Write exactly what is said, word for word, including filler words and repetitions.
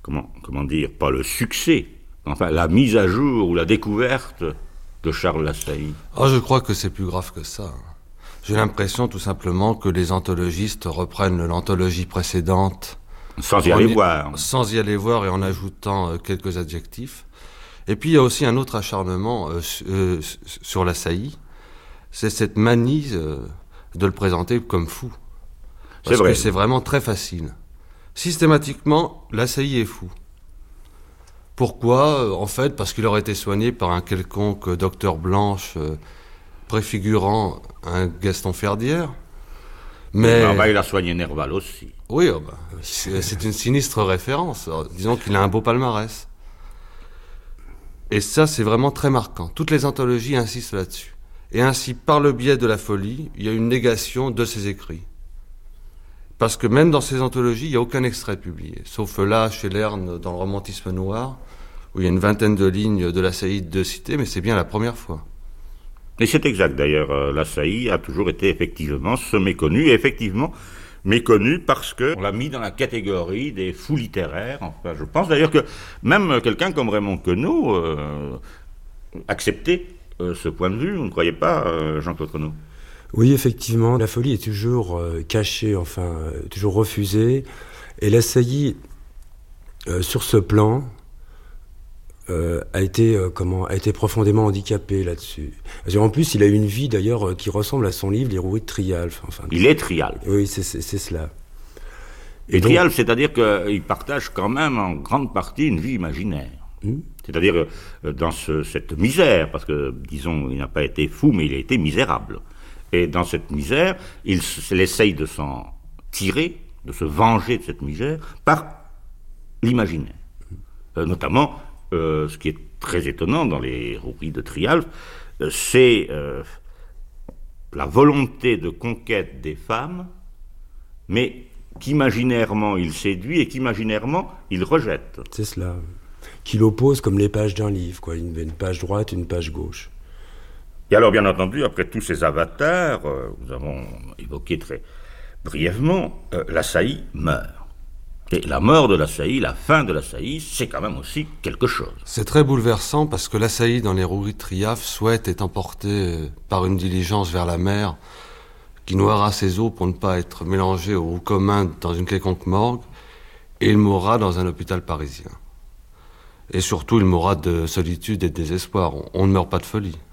comment, comment dire, pas le succès, enfin la mise à jour ou la découverte de Charles Lassailly? Oh, je crois que c'est plus grave que ça. J'ai l'impression tout simplement que les anthologistes reprennent l'anthologie précédente sans y aller y, voir. Sans y aller voir et en ajoutant euh, quelques adjectifs. Et puis il y a aussi un autre acharnement euh, euh, sur Lassailly, c'est cette manie euh, de le présenter comme fou. Parce c'est vrai. que c'est vraiment très facile. Systématiquement, Lassailly est fou. Pourquoi ? En fait, parce qu'il aurait été soigné par un quelconque docteur Blanche euh, préfigurant un Gaston Ferdière. Mais non, bah, il a soigné Nerval aussi. Oui, oh bah, c'est, c'est une sinistre référence. Alors, disons qu'il a un beau palmarès. Et ça, c'est vraiment très marquant. Toutes les anthologies insistent là-dessus. Et ainsi, par le biais de la folie, il y a une négation de ses écrits. Parce que même dans ces anthologies, il n'y a aucun extrait publié. Sauf là, chez Lerne, dans le romantisme noir, où il y a une vingtaine de lignes de Lassailly de citées, mais c'est bien la première fois. Et c'est exact, d'ailleurs. Euh, Lassailly a toujours été effectivement ce méconnu, et effectivement méconnu parce qu'on l'a mis dans la catégorie des fous littéraires. Enfin, je pense d'ailleurs que même quelqu'un comme Raymond Queneau euh, acceptait euh, ce point de vue. Vous ne croyez pas, euh, Jean-Claude Queneau ? Oui, effectivement, la folie est toujours euh, cachée, enfin, euh, toujours refusée. Et Lassailly, euh, sur ce plan, euh, a été euh, comment a été profondément handicapé là-dessus. En plus, il a eu une vie d'ailleurs euh, qui ressemble à son livre Les Rouergues de Trialf. Enfin, il est Trialf. Oui, c'est, c'est, c'est cela. Et, Et donc, Trialf, c'est-à-dire qu'il partage quand même en grande partie une vie imaginaire. Hum? C'est-à-dire euh, dans ce, cette misère, parce que, disons, il n'a pas été fou, mais il a été misérable. Et dans cette misère, il, il essaye de s'en tirer, de se venger de cette misère, par l'imaginaire. Euh, notamment, euh, ce qui est très étonnant dans les Rouergues de Trialf, euh, c'est euh, la volonté de conquête des femmes, mais qu'imaginairement il séduit et qu'imaginairement il rejette. C'est cela. Qu'il oppose comme les pages d'un livre, quoi. Une, une page droite, une page gauche. Et alors, bien entendu, après tous ces avatars, euh, nous avons évoqué très brièvement, euh, Lassailly meurt. Et la mort de Lassailly, la fin de Lassailly, c'est quand même aussi quelque chose. C'est très bouleversant parce que Lassailly, dans les Rouergues de Trialf, souhaite être emporté par une diligence vers la mer qui noiera ses eaux pour ne pas être mélangé au commun dans une quelconque morgue, et il mourra dans un hôpital parisien. Et surtout, il mourra de solitude et de désespoir. On ne meurt pas de folie.